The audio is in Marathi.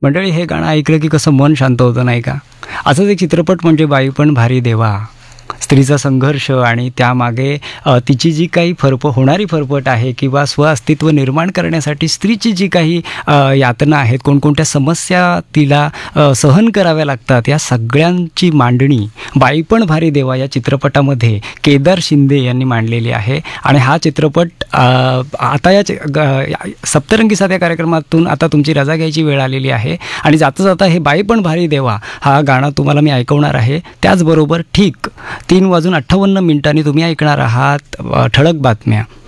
मंडळी, हे गाणं ऐकलं की कसं मन शांत होतं नाही का? असंच एक चित्रपट म्हणजे बाई पण भारी देवा. स्त्रीचा संघर्ष आणि त्यामागे तिची जी काही होणारी फरफट आहे किंवा स्व-अस्तित्व निर्माण करण्यासाठी स्त्रीची जी काही यातना आहेत, कोणकोणत्या समस्या तिला सहन कराव्या लागतात, या सगळ्यांची मांडणी बाई पण भारी देवा या चित्रपटामध्ये केदार शिंदे यांनी मांडलेली आहे. आणि हा चित्रपट आता सप्तरंगी साध्या कार्यक्रमातून आता तुमची रजा घ्यायची वेळ आलेली आहे आणि जाता जाता हे बाई पण भारी देवा हा गाणं तुम्हाला मी ऐकवणार आहे. त्याचबरोबर ठीक 3:58 तुम्ही ऐकणार आहात ठळक बातम्या.